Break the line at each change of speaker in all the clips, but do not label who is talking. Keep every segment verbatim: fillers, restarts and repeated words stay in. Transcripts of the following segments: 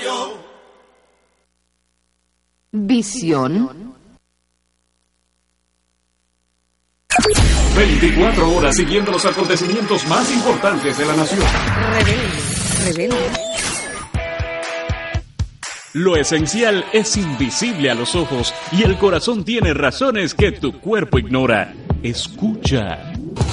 Radio.
Visión.
veinticuatro horas siguiendo los acontecimientos más importantes de la nación.
Rebelde, rebelde.
Lo esencial es invisible a los ojos y el corazón tiene razones que tu cuerpo ignora. Escucha.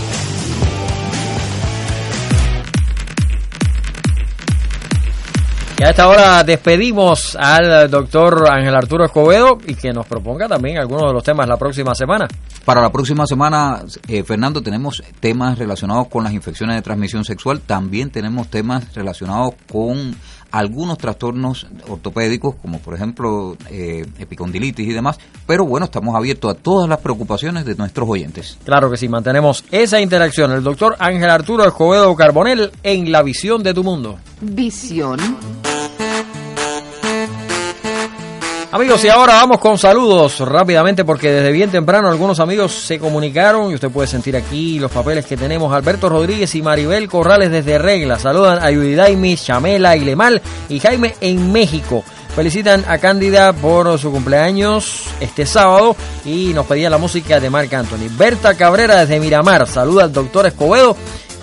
Y a esta hora despedimos al doctor Ángel Arturo Escobedo y que nos proponga también algunos de los temas la próxima semana.
Para la próxima semana, eh, Fernando, tenemos temas relacionados con las infecciones de transmisión sexual. También tenemos temas relacionados con algunos trastornos ortopédicos, como por ejemplo eh, epicondilitis y demás. Pero bueno, estamos abiertos a todas las preocupaciones de nuestros oyentes.
Claro que sí, mantenemos esa interacción. El doctor Ángel Arturo Escobedo Carbonell en La Visión de tu Mundo.
Visión.
Amigos, y ahora vamos con saludos rápidamente porque desde bien temprano algunos amigos se comunicaron y usted puede sentir aquí los papeles que tenemos. Alberto Rodríguez y Maribel Corrales desde Regla saludan a Yudidaimis, Chamela, Ilemal y Jaime en México. Felicitan a Cándida por su cumpleaños este sábado y nos pedían la música de Marc Anthony. Berta Cabrera desde Miramar saluda al doctor Escobedo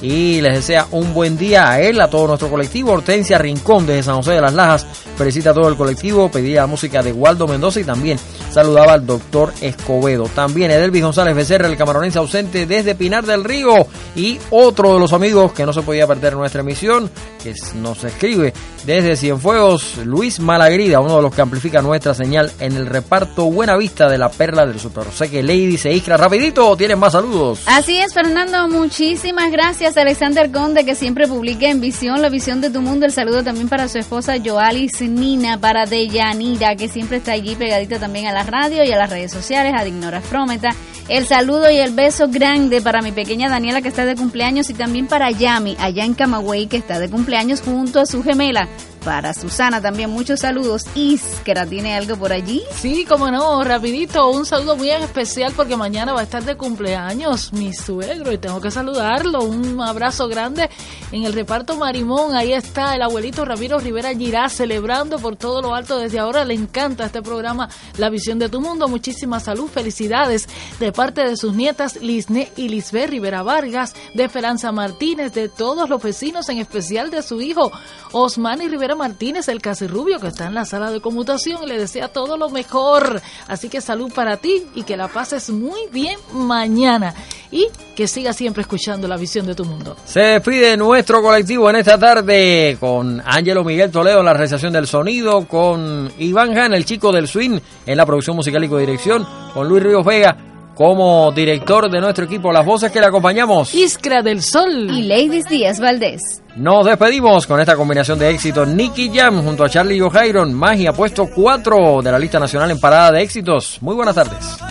y les desea un buen día a él, a todo nuestro colectivo. Hortensia Rincón desde San José de las Lajas felicita a todo el colectivo, pedía la música de Waldo Mendoza y también saludaba al doctor Escobedo. También Edelvis González Becerra, el camaronense ausente desde Pinar del Río, y otro de los amigos que no se podía perder en nuestra emisión, que nos escribe desde Cienfuegos, Luis Malagrida, uno de los que amplifica nuestra señal en el reparto Buenavista de la Perla del Sur. Sé que Lady se iscra rapidito, tienen más saludos.
Así es, Fernando, muchísimas gracias. Alexander Conde, que siempre publica en Visión, La Visión de tu Mundo. El saludo también para su esposa Joalis Nina, para Deyanira, que siempre está allí pegadita también a la radio y a las redes sociales, a Dignoras Prometa. El saludo y el beso grande para mi pequeña Daniela, que está de cumpleaños, y también para Yami, allá en Camagüey, que está de cumpleaños junto a su gemela. Para Susana también muchos saludos. Iskra, ¿tiene algo por allí?
Sí, cómo no, rapidito, un saludo muy especial porque mañana va a estar de cumpleaños mi suegro y tengo que saludarlo. Un abrazo grande en el reparto Marimón. Ahí está el abuelito Ramiro Rivera Girá celebrando por todo lo alto desde ahora. Le encanta este programa La Visión de tu Mundo. Muchísima salud, felicidades de parte de sus nietas Lisné y Lisbeth Rivera Vargas, de Esperanza Martínez, de todos los vecinos, en especial de su hijo Osmani Rivera Martínez, el Casirrubio, que está en la sala de conmutación, y le desea todo lo mejor. Así que salud para ti y que la pases muy bien mañana y que sigas siempre escuchando La Visión de tu Mundo.
Se despide nuestro colectivo en esta tarde con Ángelo Miguel Toledo en la realización del sonido, con Iván Han, el chico del swing, en la producción musical y codirección, con Luis Ríos Vega como director de nuestro equipo. Las voces que le acompañamos:
Iskra del Sol
y Ladies Díaz Valdés.
Nos despedimos con esta combinación de éxitos. Nicky Jam junto a Charlie O'Hairon, Magia, puesto cuatro de la lista nacional en parada de éxitos. Muy buenas tardes.